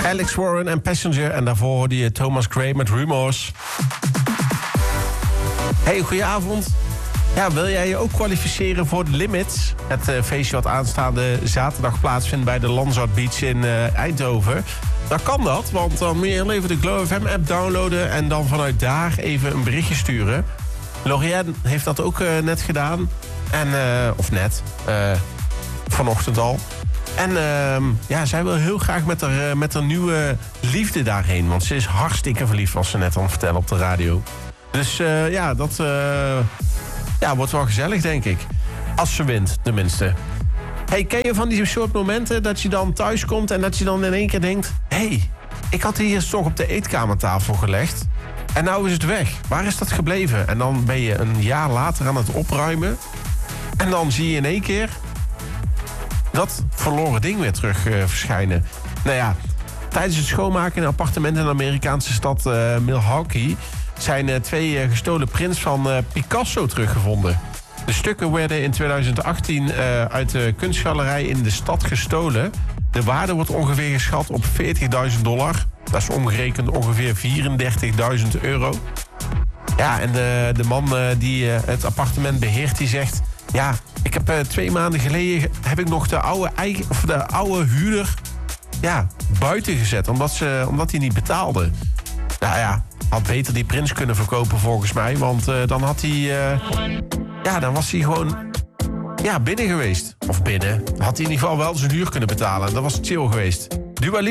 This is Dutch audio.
Alex Warren en Passenger. En daarvoor hoorde je Thomas Gray met Rumors. Hey, goedenavond. Ja, wil jij je ook kwalificeren voor de Limits? Het feestje wat aanstaande zaterdag plaatsvindt bij de Lanzarote Beach in Eindhoven. Dan kan dat, want dan moet je heel even de Glow FM app downloaden en dan vanuit daar even een berichtje sturen. Lorianne heeft dat ook net gedaan. En, vanochtend al. En zij wil heel graag met haar nieuwe liefde daarheen. Want ze is hartstikke verliefd, was ze net aan het vertellen op de radio. Dus dat wordt wel gezellig, denk ik. Als ze wint, tenminste. Hey, ken je van die soort momenten dat je dan thuis komt en dat je dan in één keer denkt... hey, ik had hier toch op de eetkamertafel gelegd. En nou is het weg. Waar is dat gebleven? En dan ben je een jaar later aan het opruimen. En dan zie je in één keer dat verloren ding weer terug verschijnen. Nou ja, tijdens het schoonmaken in een appartement in de Amerikaanse stad Milwaukee zijn 2 gestolen prints van Picasso teruggevonden. De stukken werden in 2018 uit de kunstgalerij in de stad gestolen. De waarde wordt ongeveer geschat op $40.000. Dat is omgerekend ongeveer €34.000. Ja, en de man die het appartement beheert, die zegt... ja, ik heb 2 maanden geleden heb ik nog de oude huurder buiten gezet, omdat hij niet betaalde. Nou ja, had beter die prins kunnen verkopen volgens mij, want dan had hij... dan was hij gewoon binnen geweest. Of binnen. Had hij in ieder geval wel zijn huur kunnen betalen. En dat was chill geweest. Dua Lipa